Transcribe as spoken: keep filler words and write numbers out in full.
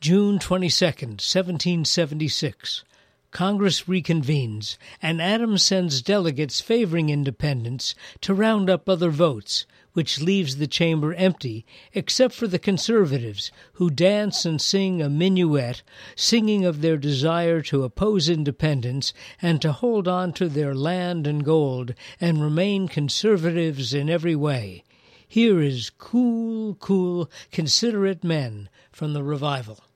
June twenty-second, seventeen seventy-six. Congress reconvenes, and Adams sends delegates favoring independence to round up other votes, which leaves the chamber empty except for the conservatives, who dance and sing a minuet, singing of their desire to oppose independence and to hold on to their land and gold and remain conservatives in every way. Here is Cool, Cool, Considerate Men from the revival.